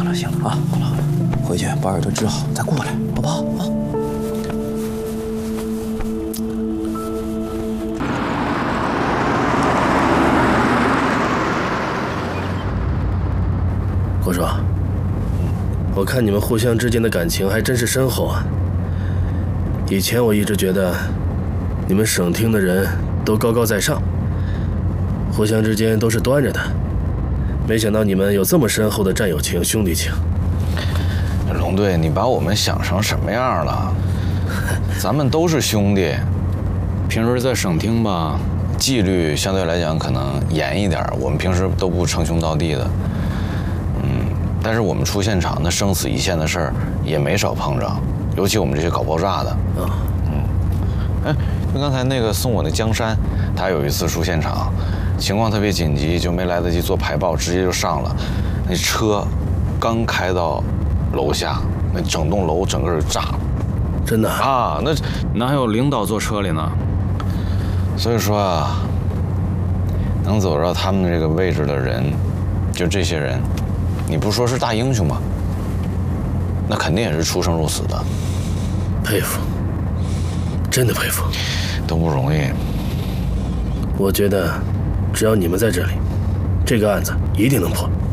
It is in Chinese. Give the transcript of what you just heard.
了行了啊，好了，回去把耳朵治好再过来，好不好啊？ 国叔，我看你们互相之间的感情还真是深厚啊。以前我一直觉得你们省厅的人都高高在上，互相之间都是端着的，没想到你们有这么深厚的战友情、兄弟情。 龙队，你把我们想成什么样了？咱们都是兄弟，平时在省厅吧，纪律相对来讲可能严一点，我们平时都不称兄道弟的。但是我们出现场那生死一线的事儿也没少碰着，尤其我们这些搞爆炸的。就刚才那个送我那江山，他有一次出现场，情况特别紧急，就没来得及做排爆，直接就上了。那车刚开到楼下，那整栋楼整个就炸了。 真的啊？那哪有领导坐车里呢？ 所以说啊，能走到他们这个位置的人，就这些人，你不说是大英雄吗？那肯定也是出生入死的。 佩服，真的佩服， 都不容易。 我觉得，只要你们在这里，这个案子一定能破。